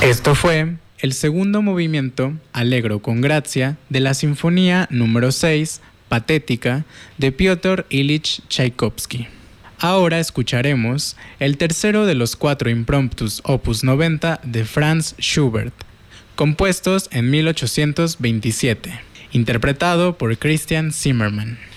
Esto fue el segundo movimiento, Allegro con gracia, de la Sinfonía número 6, Patética, de Piotr Ilich Tchaikovsky. Ahora escucharemos el tercero de los 4 impromptus opus 90 de Franz Schubert, compuestos en 1827, interpretado por Christian Zimmermann.